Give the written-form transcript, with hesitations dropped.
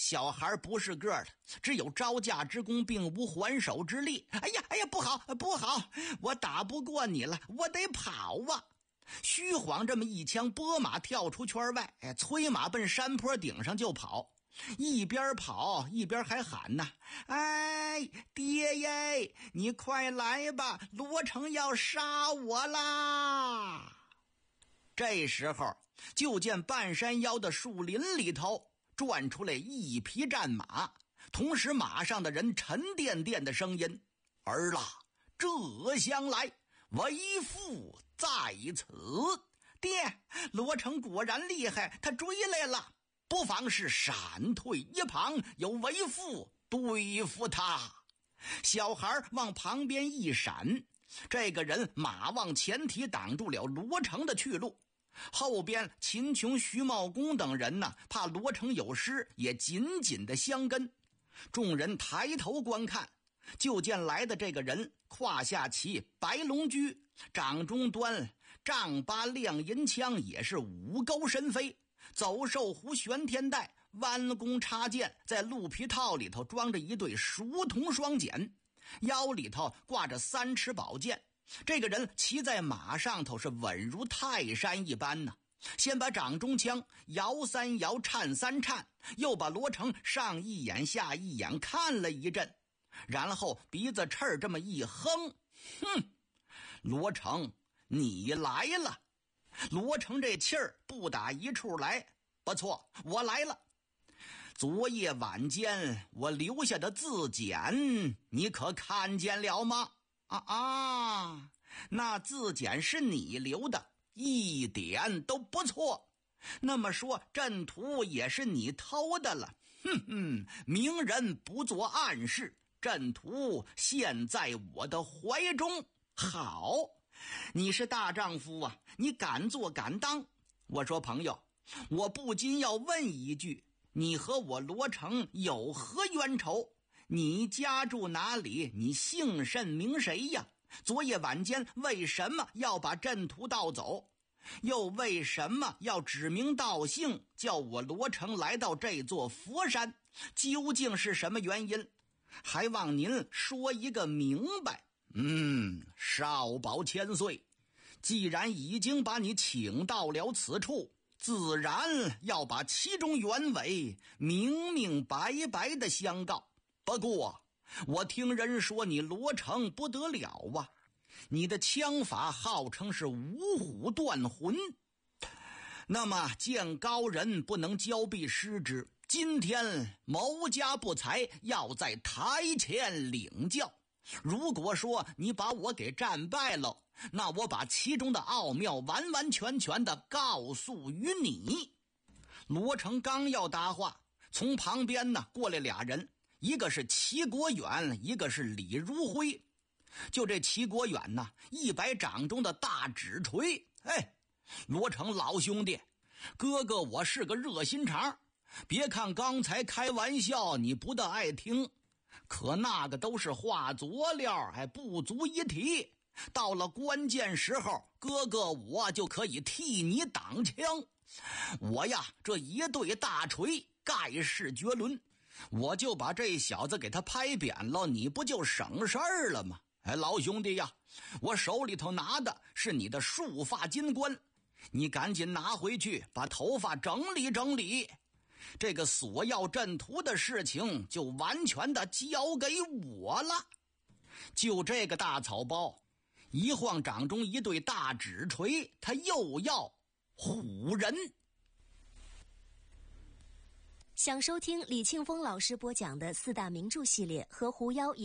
小孩不是个的，只有招架之功，并无还手之力。哎呀，不好，我打不过你了，我得跑啊！虚晃这么一枪，拨马跳出圈外，催马奔山坡顶上就跑。一边跑一边还喊呐：“哎，爹耶，你快来吧，罗成要杀我啦！”这时候就见半山腰的树林里头转出来一匹战马，同时马上的人沉甸甸的声音：“儿啦，这厢来，为父在此。爹，罗成果然厉害，他追来了，不妨是闪退一旁，由为父对付他。”小孩往旁边一闪，这个人马往前提，挡住了罗成的去路。后边秦琼、徐茂公等人呢，怕罗成有失，也紧紧的相跟。众人抬头观看，就见来的这个人胯下骑白龙驹，掌中端丈八亮银枪，也是五钩神飞，走兽胡玄天带，弯弓插箭，在鹿皮套里头装着一对熟铜双锏，腰里头挂着3尺宝剑。这个人骑在马上头是稳如泰山一般呢。先把掌中枪摇3摇，颤3颤，又把罗成上一眼下一眼看了一阵，然后鼻子翅儿这么一哼：“哼，罗成，你来了。”罗成这气儿不打一处来，不错，我来了。昨夜晚间我留下的字简，你可看见了吗？那字简是你留的，一点都不错。那么说阵图也是你偷的了？明人不做暗事，阵图现在我的怀中。好，你是大丈夫啊，你敢做敢当。我说朋友，我不禁要问一句，你和我罗成有何冤仇？你家住哪里？你姓甚名谁呀？昨夜晚间为什么要把阵图盗走？又为什么要指名道姓叫我罗成来到这座佛山？究竟是什么原因？还望您说一个明白。少保千岁，既然已经把你请到了此处，自然要把其中原委明明白白的相告。不过我听人说你罗成不得了啊，你的枪法号称是五虎断魂。那么见高人不能交臂失之，今天某家不才，要在台前领教。如果说你把我给战败了，那我把其中的奥妙完完全全的告诉于你。罗成刚要答话，从旁边呢过来俩人，一个是齐国远，一个是李如辉。就这齐国远呢，一摆掌中的大指锤：“罗成老兄弟，哥哥我是个热心肠，别看刚才开玩笑你不大爱听，可那个都是话佐料，不足一提。到了关键时候，哥哥我就可以替你挡枪。我呀，这一对大锤盖世绝伦，我就把这小子给他拍扁了，你不就省事儿了吗？老兄弟呀，我手里头拿的是你的束发金冠，你赶紧拿回去把头发整理整理，这个索要阵图的事情就完全的交给我了。”就这个大草包一晃掌中一对大指锤，他又要唬人。 想收听李庆峰老师播讲的4大名著系列和狐妖